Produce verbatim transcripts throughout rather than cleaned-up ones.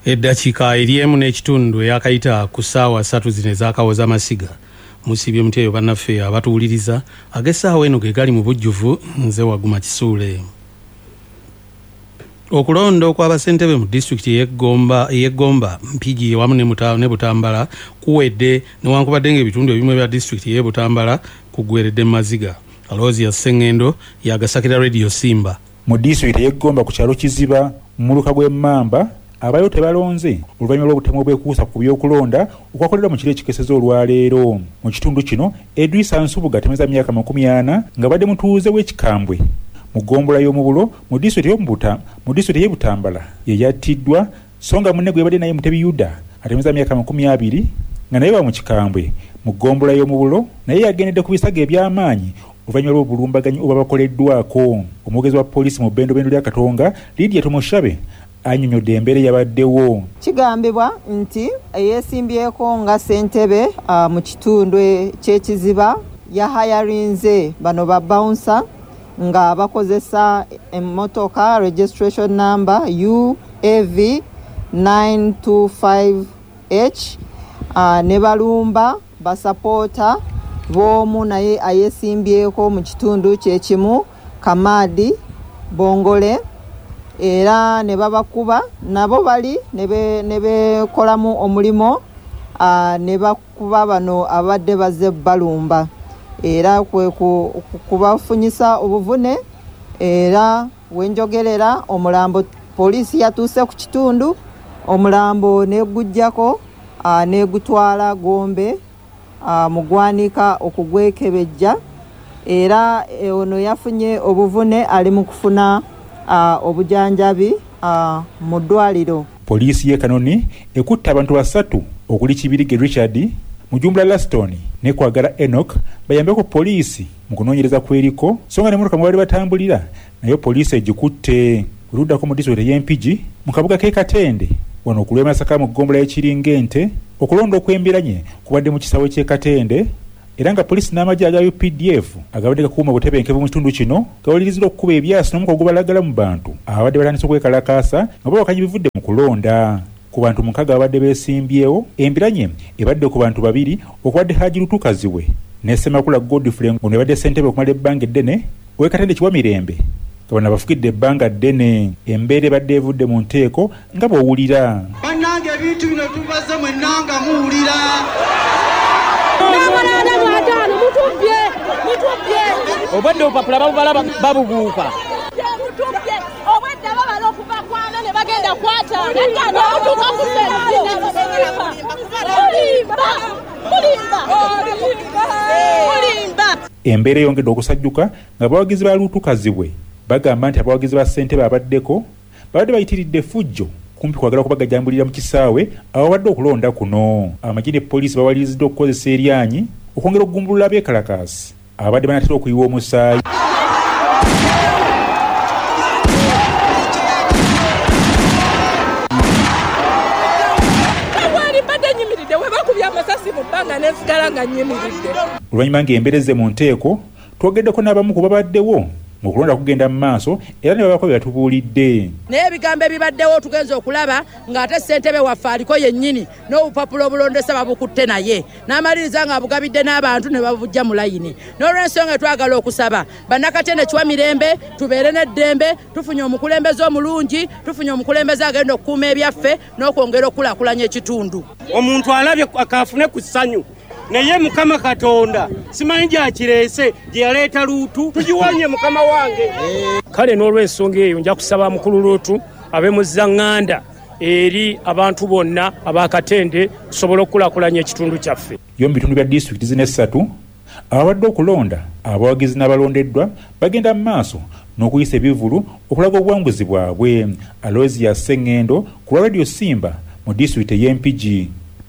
Eddakiika eri emu n'ekitundu eyakayita ku ssaawa ssatu zino ez'akawoza amasiga musibye mutyeyo bannaffe abatuwuliriza ag'essaawa eno ge gali mu bujjuvu nze Waguma Kisuule. Okulonda okw'abasentebe mu disitulikiti y'Egomba y'Egomba Mpigi wamu ne Butambala kuwedde newankubadde ng'ebitundu ebimu ebya disitulikiti y'e Butambala kuggweredde mu maziga. Alozi Sengendo yagasakira Radio Simba. Mu disitulikiti y'Egomba ku kyalo Kiziba mu muluka gw'Emmamba abayo tebalonze oluvannyuma lw'obutemu bwekuusa ku by'okulonda okwakolerwa mu kiro ekikesezo olwaleero. Mu kitundu kino Edwisa Nsubuga atemeza myaka makumi ana nga badde mutuuze w'ekikambwe mu ggombolola y'omubulo mu disitulikiti y'omubuta mu disitulikiti y'e Butambala ye yattiddwa so nga munne gwe yabadde naye Mutebi Yuda atemeza myaka makumi abiri nga naye wa mu kikambwe mu ggombolola y'omubulo naye yagendedde ku bisago eby'amaanyi oluvannyuma lw'obulumbaganyi obwa bakoleddwako. Omwogezi wa poliisi mu bbendobendo lya Katonga Lydia Tumushabe annyonnyodde embeera yabaddewo. Kigambibwa nti eyeesimbyeko nga ssentebe uh, mu kitundu ky'Ekiziba yahayarinze bano ba bouncer nga bakozesa emmotoka registration number U A V nine two five H uh, ne balumba basapota b'omu naye ayeesimbyeko mu kitundu kyekimu Kamadi Bongole era ne babakuba nabo bali ne bekolamu omulimo uh, ne bakuba bano abadde bazze balumba era kwe kubafunyisa obuvune era wenjogerera omulambo poliisi yatuuse ku kitundu omulambo negujjako uh, negutwala Gombe uh, mugwanika okugwekebejja era e, ono yafunye obuvune ali mu kufuna uh, obujanjabi uh, mu ddwaliro. Poliisi y'e Kanoni ekutte abantu basatu okuli Kibirige Richard Mujumbula Laston ne Kwagala Enoch bayambeko poliisi mu kunoonyereza kweriko so nga ne mmotoka mwali batambulira nayo poliisi egikutte. Oluddako mu disitulikiti y'e Mpigi mu kabuga k'e Katende wano okulwa Masaka mu ggombolola y'Ekiringente okulonda okwembiranye kubadde mu kisaawe ky'e Katende era nga poliisi n'amagye aga U P D F agabadde gakuuma obutebenkevu mu kitundu kino gawuliriza okukuba ebyasi n'omuka ogubalagala mu bantu abadde batandise okwekalakaasa nga babakanya bivudde mu kulonda. Ku bantu mukaga abadde beesimbyewo embiranye ebadde ku bantu babiri okubadde Haji Lutukaziwe ne Ssemakula Godfrey ngono ebadde ssentebe okumala ebbanga eddene ow'e Katende Kiwa Mirembe nga bano abafugidde ebbanga ddene. Embeera ebadde evudde mu nteeko nga bw'owulira. Bannange ebintu bino tubaze mwennanga muwulira. Obadde obupapula babubala babubuuka. Embeera eyongedde okusajjuka nga abawagizi ba Lutukaziwe bagamba nti abawagizi ba ssentebe abaddeko babadde bayitiridde fujjo kumpi kwagala okubagajambulira mu kisaawe awabadde okulonda kuno. Amagye ne poliisi bawaliriziddwa okukozesa eryanyi okwongera okugumbulula abeekalakaasi abadde banatera okuyiwa omusaayi. Oluvannyuma ng'embeera ezze mu nteeko twogeddeko n'abamu ku babaddewo okulonda kugenda mu maaso era ne babako bye batubuulidde. Naye ebigambo ebibaddewo tugenza okulaba ng'ate ssentebe waffe aliko yennyini n'obupapula obulondesa babukutte naye n'amaliriza ng'abugabidde n'abantu ne babujja mu layini. N'olw'ensonga twagala okusaba bannakatende Kiwa Mirembe tubeere n'eddembe, tufunye omukulembeze omulungi, tufunye omukulembeze agenda okukuuma ebyaffe n'okwongera okukulaakulanya ekitundu. Omuntu alabye akaafune ku ssanyu naye Mukama Katonda simanyi gyakireese gye yaleeta Luutu tugiwanye Mukama wange. Kale n'olw'ensonga eyo nja kusaba mukulu Luutu abe muzzaŋŋanda eri abantu bonna abakatende tusobole okukulaakulanya ekitundu kyaffe. Yo mu bitundu bya disitulikiti zino essatu ababadde okulonda abawagizi n'abalondeddwa bagenda mu maaso n'okuyisa ebivulu okulaga obuwanguzi bwabwe. Alozi Sengendo ku Radio Simba mu disitulikiti y'e Mpigi.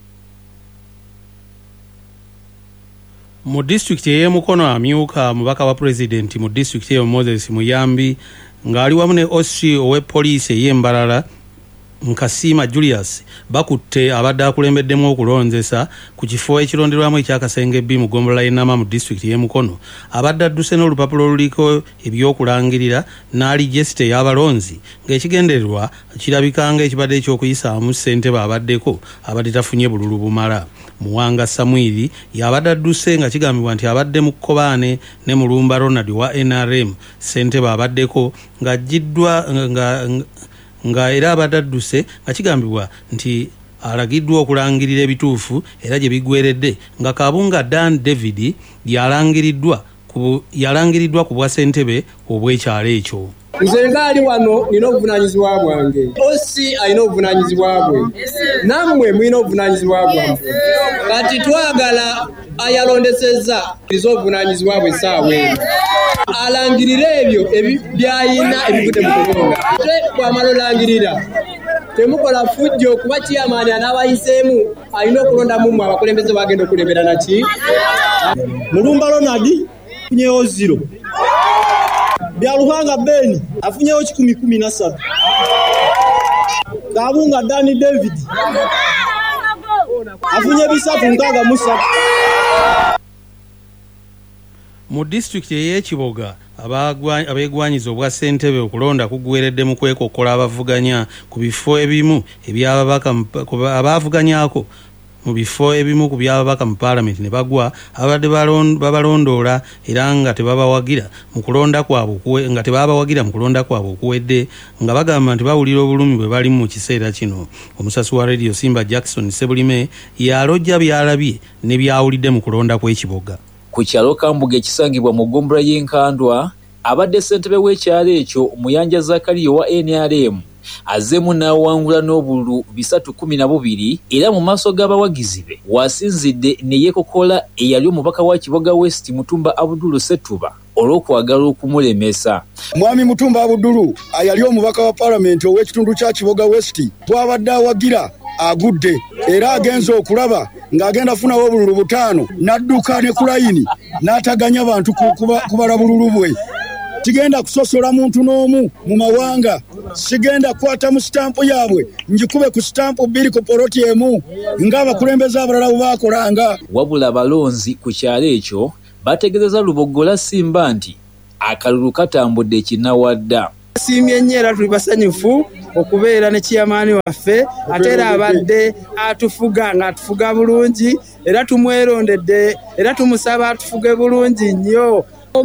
Mu disitulikiti y'e Mukono amyuka mubaka wa pulezidenti mu disitulikiti y'e Moses Muyambi ng'ali wamu ne O C ow'e poliisi ey'e Mbarara Nkasiima Julius bakutte abadde akulembeddemu okulonzesa ku kifo ekironderwamu ekyakasenge B mu Gombola y'Enama mu disitulikiti y'e Mukono. Abadde adduse n'olupapula oluliko ebyokulangirira n'ali jesite y'abalonzi ng'ekigendererwa kirabika ng'ekibadde eky'okuyisaamu ssentebe abaddeko abadde tafunye bululu bumala. Muwanga Samwiri yabadde adduse nga kigambibwa nti abadde mu Kkobaane ne Mulumba Ronald wa N R M ssentebe abaddeko ng'ajjiddwa nga nga era abadadduse nga kigambibwa nti alagiddwa okulangirira ebituufu era gye bigweredde nga Kabunga Dan David yalangiriddwa ku yalangiriddwa ku bwa ssentebe obw'ekyalo ekyo. Nze ngaali wano nina obuvunaanyizibwa bwange, osi alina obuvunaanyizibwa bwe, nammwe mulina obuvunaanyizibwa bwammwe. Kati twagala ayalondesezza izo obuvunaanyizibwa bwe essaawa eno alangirire ebyo byayina ebivudde mu kulonda. Ate bw'amala olangirira temukola fujjo kuba kiyamaani anaabayiseemu alina okulondamu mmwe abakulembeze bagenda okulembera naki. Mulumba Ronald afunyewo zero. Byaluhanga Beni afunyewo kikumi kumi na ssatu. Kabunga Dani David afunye bisatu nkaaga mu ssatu. Mu disitulikiti ey'Ekiboga abeegwanyiza obwa ssentebe okulonda kuggweredde mu kwekokkola abavuganya ku bifo ebimu ebyababaka abaavuganyako mu bifo ebimu ku byababaka mu paalamenti ne bagwa abadde babalondoola era nga tebabawagira mu kulonda kwabwe nga tebabawagira mu kulonda kwabwe okuwedde nga bagamba nti bawulira obulumi bwe bali mu kiseera kino. Omusasi wa Radio Simba Jackson Sebulime yalojja byalabye ne byawulidde mu kulonda kw'Ekiboga. Ku kyalo Kambuga ekisangibwa mu Gombola y'Enkandwa abadde ssentebe w'ekyalo ekyo Muyanja Zakariya wa N R M azemu n'awangula n'obululu bisatu kumi na bubiri era mu maaso g'abawagizi be wasinzidde ne yeekokola eyali omubaka wa Kiboga West Mutumba Abdulu Setuba olw'okwagala okumulemesa. Mwami Mutumba Abdulu ayali omubaka wa paalamenti ow'ekitundu kya Kiboga West bw'abadde awagira agudde era agenza okulaba ng'agenda funawo obululu butaano n'adduka ne ku layini n'ataganya bantu kubala bululu bwe. Sigenda kusosola muntu n'omu mu mawanga, sigenda kukwata mu sitampu yaabwe njikube ku sitampu bbiri ku poloti emu ng'abakulembeze abalala bwe baakolanga. Wabula abalonzi ku kyalo ekyo bategeezeza Lubogola Simba nti akalulu katambudde ekinnawadda. Asiimye nnyo era tuli basanyufu okubeera ne kiyamaani waffe ate era abadde atufuga ng'atufuga bulungi era tumwerondedde era tumusaba atufuge bulungi nnyo.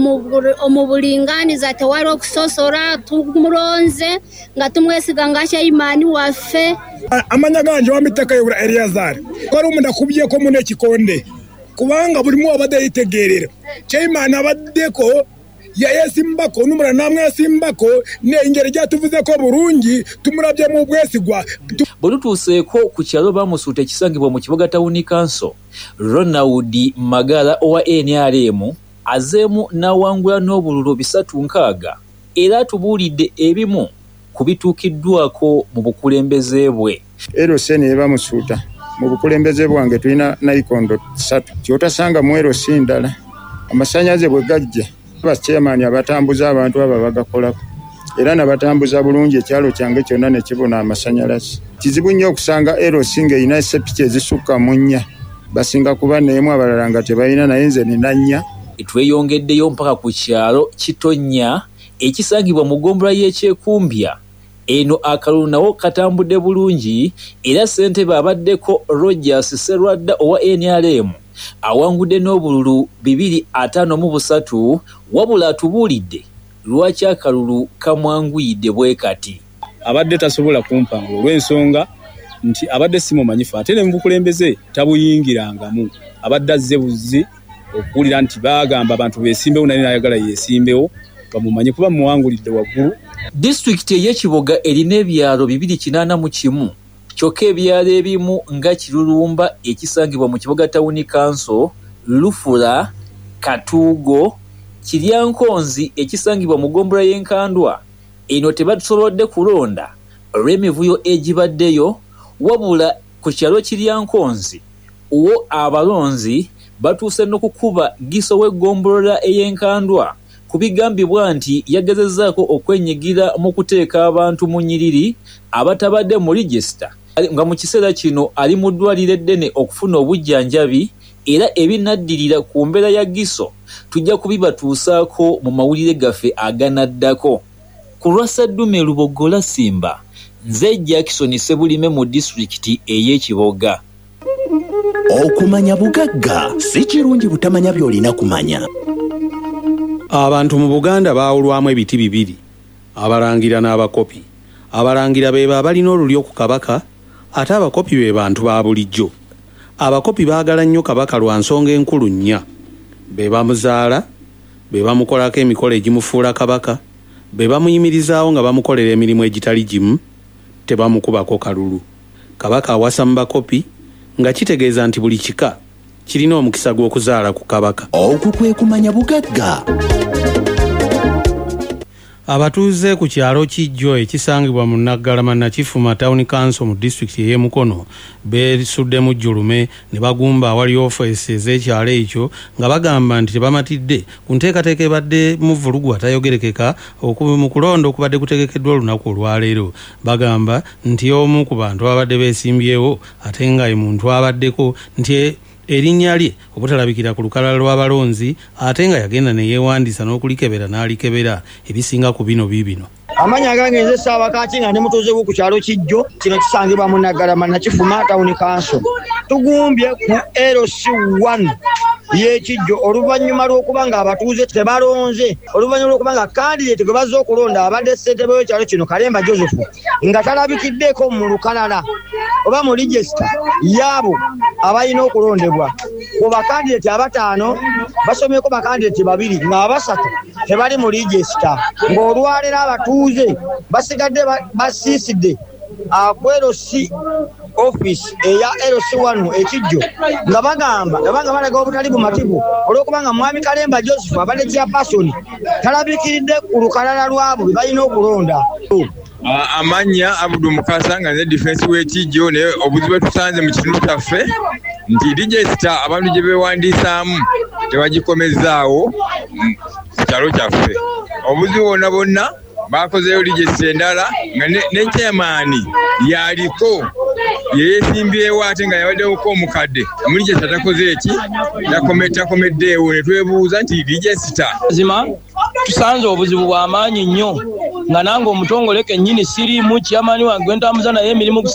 Omubulinganiza tewali okusosora tumulonze nga tumwesiga nga kyayimaani waffe. Amanya ganje wamiteka yobula Eliazari kwali omuntu akubyeko muno ekikonde kubanga buli mu abadde yitegeerera kyayimaani abaddeko yayesimbako numura namwe yasimbako n'engeri gyatuvuzeko bulungi tumulabye mu bwesigwa. Bwe tutuuseeko ku kyalo bamusuuta ekisangibwa mu Kiboga Town Council Ronald Magala owa N R M azeemu n'awangula n'obululu bisatu nkaaga era tubuulidde ebimu ku bituukiddwako mu bukulembeze bwe. Erose ne bamusuuta mu bukulembeze bwange tulina nayikondo ssatu kyotasanga mu erose ndala amasanyaze bwe gajja abachairman abatambuza abantu aba bagakolako era nabatambuza bulungi ekyalo kyange kyonna ne kibona amasanyalazi. Kizibu nnyo okusanga erose ng'erina sepiki ezisukka mu nnya basinga kuba n'emu abalala nga tebalina naye nze nina nnya. Tweyongeddeyo mpaka ku kyalo Kitonnya ekisangibwa mu Gombola y'Ekyekumbya. Eno akalulu nawo katambudde bulungi era ssentebe abaddeko Rogers Serwadda owa N R M awangudde n'obululu bibiri ataano mu busatu wabula atubuulidde lwaki akalulu kamwanguyidde bwe kati. Abadde tasobola kumpanga olw'ensonga nti abadde simumanyifu ate ne mubukulembeze tabuyingirangamu abadde azze buzzi okuwulira nti baagamba abantu beesimbewo naye nayagala yeesimbewo bamumanyi kuba muwangulidde waggulu. Disitulikiti ey'Ekiboga erina ebyalo bibiri kinaana mu kimu kyokka ebyalo ebimu nga Kirulumba ekisangibwa mu Kiboga Town Council, Lufula, Katuugo, Kiryankonzi ekisangibwa mu Gombola y'Enkandwa eno tebasobodde kulonda olw'emivuyo egibaddeyo wabula ku kyalo Kiryankonzi wo abalonzi batuuse n'okukuba Giso w'eggombolola ey'Enkandwa kubigambibwa nti yagezezzaako okwenyigira mu kuteeka abantu mu nnyiriri abatabadde mu register nga mu kiseera kino ali mu ddwaliro eddene okufuna obujjanjabi era ebinaddirira ku mbeera ya Giso tujja kubibatuusaako mu mawulire gaffe aganaddako. Ku lwa Saddume Lubogola Simba, nze Jackson Sebulime mu disitulikiti ey'Ekiboga. Okumanya bugagga si kirungi butamanya by'olina kumanya. Abantu mu Buganda baawulwamu ebiti bibiri, abalangira n'abakopi. Abalangira be balina olulyo ku kabaka, ate abakopi be bantu ba bulijjo. Abakopi baagala nnyo kabaka lwa nsonga enkulu nnya. Be bamuzaala, be bamukolako emikolo egimufuula kabaka, be bamuyimirizaawo nga bamukolera emirimu egitali gimu, tebamukubako kalulu. Kabaka awasa mu bakopi nga kitegeeza nti buli kika kirina omukisa gw'okuzaala ku kabaka. Okwo kwe kumanya bugagga. Abatuuze ku kyalo Kijjo ekisangibwa mu Naggalama Nakifuma Town Council mu disitulikiti y'e Mukono beesuddemu jjulume ne bagumba awali ofiisi ez'ekyalo ekyo nga bagamba nti tebamatidde ku nteekateeka ebadde mu vulugu atayogerekeka mu kulonda okubadde kutegekeddwa olunaku olwaleero. Bagamba nti omu ku bantu abadde beesimbyewo ate nga ye muntu abaddeko nti erinnya lye obutalabikira ku lukalala lw'abalonzi ate nga yagenda ne yeewandiisa n'okulikebera n'alikebera ebisinga ku bino biibino. Amanya gange nze Ssaabakaaki nga ne mutuuze ku kyalo Kijjo kino kisangibwa mu Naggalama Nakifuma Town Council. Tugumbye ku L C one y'Ekijjo oluvannyuma lw'okuba nga abatuuze tebalonze, oluvannyuma lw'okuba nga kandidate gwe bazze okulonda abadde ssentebe w'ekyalo kino Kalemba Joseph nga talabikiddeko mu lukalala oba mu register yaabo abalina okulondebwa. Ku bakandidate abataano basomyeko bakandidate babiri nga abasatu tebali mu register, ng'olwaleero abatuuze basigadde basiisidde ku L C office eya L C one Ekijjo nga bagamba nga balaga obutali bumativu olw'okuba nga Mwami Kalemba Joseph abadde chairperson talabikiridde ku lukalala lwabo be balina okulonda. Amanya Abudu Mukasa nga ne defense w'Ekijjo naye obuzibu bwe tusanze mu kitundu kyaffe nti register abantu gye beewandiisaamu tebagikomezaawo ku kyalo kyaffe. Obuzibu bonna bonna bakozeyo register endala nga ne chairman yaliko yeesimbyewo ate nga yabaddeko omukadde mu register takoze eki takomeddeewo. Ne twebuuza nti register zima tusanze obuzibu bw'amaanyi nnyo nga nange omutongole kennyini siriimu chairman wange gwe ntambuza naye emirimu